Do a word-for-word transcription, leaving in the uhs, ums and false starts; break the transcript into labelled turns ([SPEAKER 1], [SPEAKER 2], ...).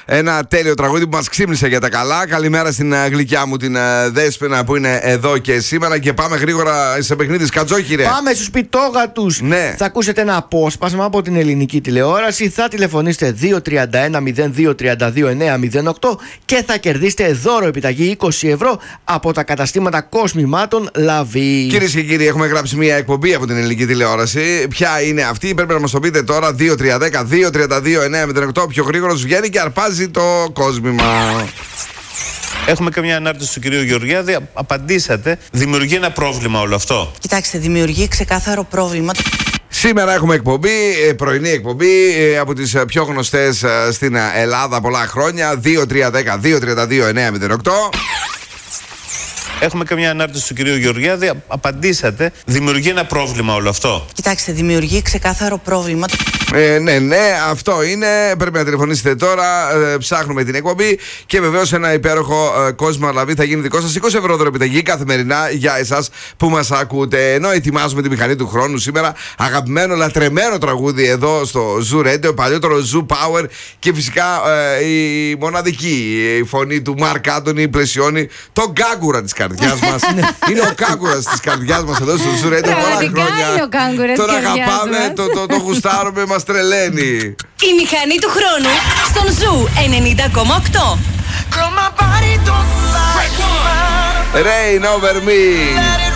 [SPEAKER 1] Ένα τέλειο τραγούδι που μας ξύπνησε για τα καλά. Καλημέρα στην γλυκιά μου την Δέσποινα που είναι εδώ και σήμερα. Και πάμε γρήγορα σε παιχνίδι Σκατζόχυρε.
[SPEAKER 2] Πάμε στους πιτόγατους.
[SPEAKER 1] Ναι.
[SPEAKER 2] Θα ακούσετε ένα απόσπασμα από την ελληνική τηλεόραση. Θα τηλεφωνήσετε δύο τρία ένα μηδέν δύο τρία δύο εννέα μηδέν οκτώ και θα κερδίσετε δώρο επιταγή είκοσι ευρώ από τα καταστήματα κοσμημάτων Λαβή.
[SPEAKER 1] Κυρίες και κύριοι, έχουμε γράψει μια εκπομπή από την ελληνική τηλεόραση. Ποια είναι αυτή, πρέπει να μας το πείτε τώρα. δύο τρία ένα δύο τρία δύο εννέα μηδέν οκτώ. Πιο γρήγορος βγαίνει και αρπάζει το κόσμημα.
[SPEAKER 3] Έχουμε και μια ανάρτηση του κυρίου Γεωργιάδη. Απαντήσατε. Δημιουργεί ένα πρόβλημα όλο αυτό.
[SPEAKER 4] Κοιτάξτε, δημιουργεί ξεκάθαρο πρόβλημα.
[SPEAKER 1] Σήμερα έχουμε εκπομπή, πρωινή εκπομπή από τις πιο γνωστές στην Ελλάδα πολλά χρόνια. δύο τρία ένα δύο τρία δύο εννέα μηδέν οκτώ.
[SPEAKER 3] Έχουμε και μια ανάρτηση του κυρίου Γεωργιάδη. Απαντήσατε. Δημιουργεί ένα πρόβλημα όλο αυτό.
[SPEAKER 4] Κοιτάξτε, δημιουργεί ξεκάθαρο πρόβλημα.
[SPEAKER 1] Ε, ναι, ναι, αυτό είναι. Πρέπει να τηλεφωνήσετε τώρα. Ε, ψάχνουμε την εκπομπή. Και βεβαίως ένα υπέροχο ε, κόσμο Λαβή θα γίνει δικό σας. είκοσι ευρώ δωρεπιταγή καθημερινά για εσάς που μας ακούτε. Ενώ ετοιμάζουμε τη μηχανή του χρόνου σήμερα. Αγαπημένο, λατρεμένο τραγούδι εδώ στο Zoo Radio. Παλιότερο Zoo Power. Και φυσικά ε, η μοναδική η φωνή του Μαρκ Άντονι πλαισιώνει τον κάγκουρα της καρδιάς μας. Είναι ο κάγκουρας της καρδιάς μας εδώ στο Zoo Radio. Πολλά χρόνια. Τον αγαπάμε, το, το, το γουστάρουμε, μας τρελαίνει.
[SPEAKER 5] Η μηχανή του χρόνου στον Ζου ενενήντα κόμμα οκτώ.
[SPEAKER 1] Rain over me.